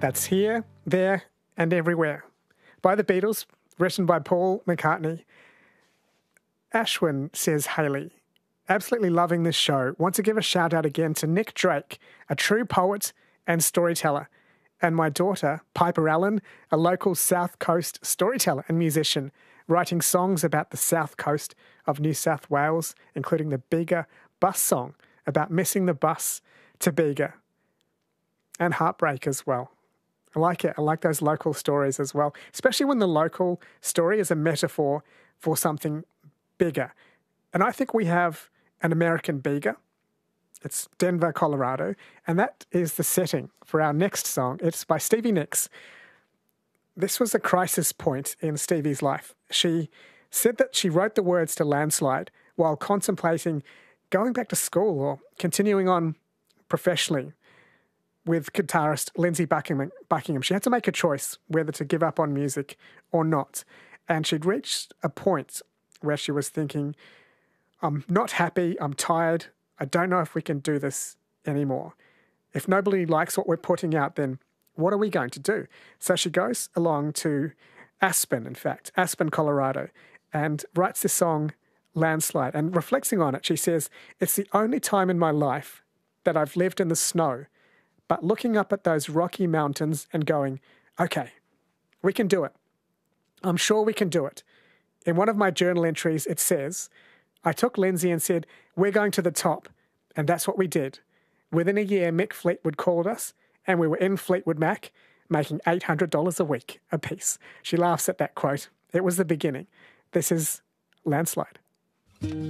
That's Here, There and Everywhere by the Beatles, written by Paul McCartney. Ashwin says, Hayley, absolutely loving this show. Want to give a shout out again to Nick Drake, a true poet and storyteller, and my daughter, Piper Allen, a local South Coast storyteller and musician, writing songs about the South Coast of New South Wales, including the Bega bus song about missing the bus to Bega, and Heartbreak as well. I like it. I like those local stories as well, especially when the local story is a metaphor for something bigger. And I think we have an American Bega. It's Denver, Colorado, and that is the setting for our next song. It's by Stevie Nicks. This was a crisis point in Stevie's life. She said that she wrote the words to Landslide while contemplating going back to school or continuing on professionally with guitarist Lindsey Buckingham. She had to make a choice whether to give up on music or not. And she'd reached a point where she was thinking, I'm not happy, I'm tired, I don't know if we can do this anymore. If nobody likes what we're putting out, then what are we going to do? So she goes along to Aspen, Colorado, and writes this song, Landslide. And reflecting on it, she says, it's the only time in my life that I've lived in the snow, but looking up at those rocky mountains and going, okay, we can do it. I'm sure we can do it. In one of my journal entries, it says, I took Lindsay and said, we're going to the top. And that's what we did. Within a year, Mick Fleetwood called us and we were in Fleetwood Mac making $800 a week apiece. She laughs at that quote. It was the beginning. This is Landslide.